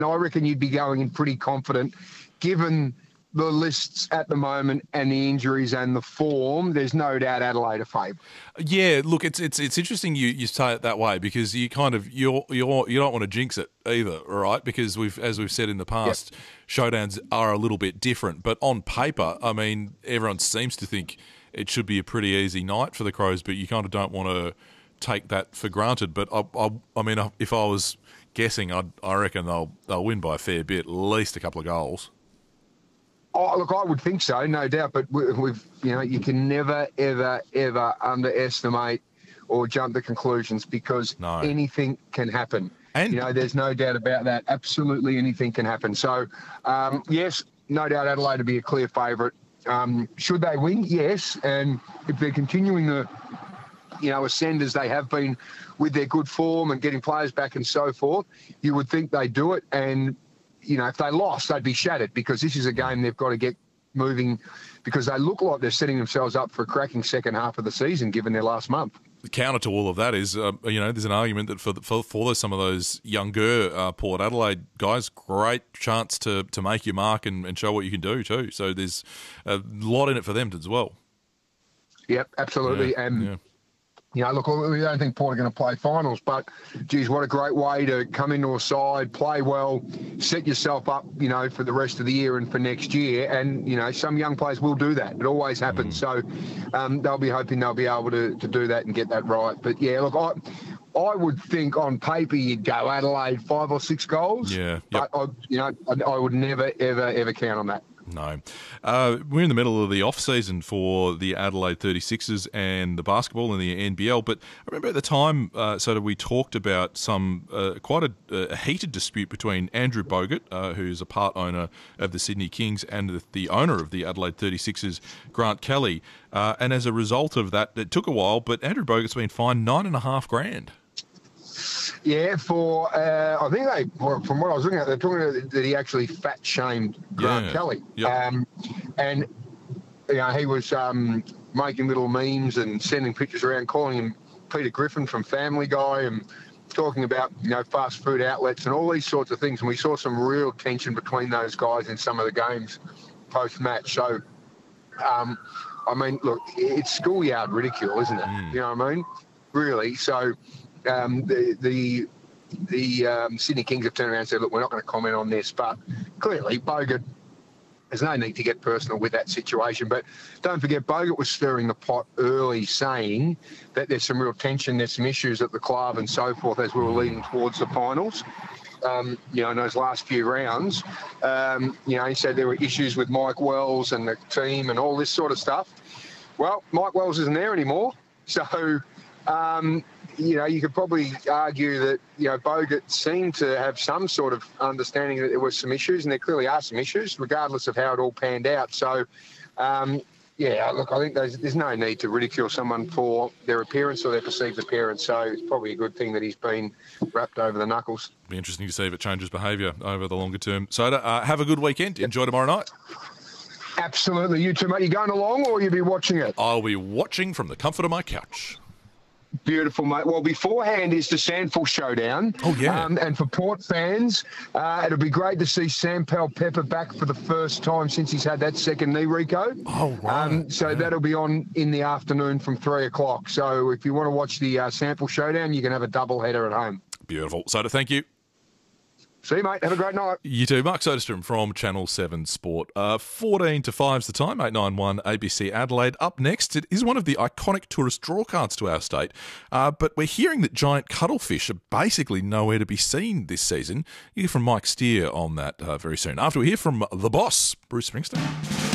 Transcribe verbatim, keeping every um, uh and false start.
I reckon you'd be going in pretty confident, given the lists at the moment and the injuries and the form. There's no doubt Adelaide are favourite. Yeah, look, it's it's it's interesting you, you say it that way, because you kind of you're you're you don't want to jinx it either, all right? Because we've as we've said in the past, yep. showdowns are a little bit different. But on paper, I mean, everyone seems to think it should be a pretty easy night for the Crows, but you kind of don't want to take that for granted. But I I, I mean, if I was guessing, I I reckon they'll they'll win by a fair bit, at least a couple of goals. Oh, look, I would think so, no doubt. But we've, you know, you can never, ever, ever underestimate or jump to conclusions, because no. anything can happen. And you know, there's no doubt about that. Absolutely anything can happen. So, um, yes, no doubt Adelaide will be a clear favourite. Um, should they win? Yes. And if they're continuing the, you know, ascend as they have been with their good form and getting players back and so forth, you would think they do it. And you know, if they lost, they'd be shattered, because this is a game they've got to get moving, because they look like they're setting themselves up for a cracking second half of the season, given their last month. The counter to all of that is, uh, you know, there's an argument that for for, for some of those younger uh, Port Adelaide guys, great chance to, to make your mark and, and show what you can do too. So there's a lot in it for them as well. Yep, absolutely. Yeah, and yeah. You know, look, we don't think Port are going to play finals, but, geez, what a great way to come into a side, play well, set yourself up, you know, for the rest of the year and for next year. And, you know, some young players will do that. It always happens. Mm. So um, they'll be hoping they'll be able to, to do that and get that right. But, yeah, look, I I would think on paper you'd go Adelaide five or six goals. Yeah. Yep. But, I, you know, I, I would never, ever, ever count on that. No. Uh, we're in the middle of the off-season for the Adelaide thirty-sixers and the basketball and the N B L, but I remember at the time, uh, so that we talked about some uh, quite a, a heated dispute between Andrew Bogut, uh, who's a part owner of the Sydney Kings, and the, the owner of the Adelaide thirty-sixers, Grant Kelly. Uh, and as a result of that, it took a while, but Andrew Bogut's been fined nine and a half grand. Yeah, for, uh, I think they, from what I was looking at, they're talking about that he actually fat-shamed Grant yeah. Kelly. Yep. Um, and, you know, he was um, making little memes and sending pictures around, calling him Peter Griffin from Family Guy, and talking about, you know, fast food outlets and all these sorts of things. And we saw some real tension between those guys in some of the games post-match. So, um, I mean, look, it's schoolyard ridicule, isn't it? Mm. You know what I mean? Really. So, Um, the the the um, Sydney Kings have turned around and said, look, we're not going to comment on this. But clearly, Bogut, there's no need to get personal with that situation. But don't forget, Bogut was stirring the pot early, saying that there's some real tension, there's some issues at the club and so forth as we were leading towards the finals. Um, you know, in those last few rounds, um, you know, he said there were issues with Mike Wells and the team and all this sort of stuff. Well, Mike Wells isn't there anymore. So, um, you know, you could probably argue that, you know, Bogut seemed to have some sort of understanding that there were some issues, and there clearly are some issues, regardless of how it all panned out. So, um, yeah, look, I think there's, there's no need to ridicule someone for their appearance or their perceived appearance. So it's probably a good thing that he's been wrapped over the knuckles. Be interesting to see if it changes behaviour over the longer term. So uh, have a good weekend. Yep. Enjoy tomorrow night. Absolutely. You too, mate. You going along, or you'll be watching it? I'll be watching from the comfort of my couch. Beautiful, mate. Well, beforehand is the Sandful Showdown. Oh, yeah. Um, and for Port fans, uh, it'll be great to see Sam Powell-Pepper back for the first time since he's had that second knee, Rico. Oh, wow. Um, so yeah. That'll be on in the afternoon from three o'clock. So if you want to watch the uh, Sandful Showdown, you can have a double header at home. Beautiful. So, thank you. See you, mate. Have a great night. You too. Mark Soderstrom from Channel seven Sport. Uh, fourteen to five's the time, eight nine one A B C Adelaide. Up next, it is one of the iconic tourist draw cards to our state, uh, but we're hearing that giant cuttlefish are basically nowhere to be seen this season. You hear from Mike Steer on that uh, very soon. After we hear from the boss, Bruce Springsteen.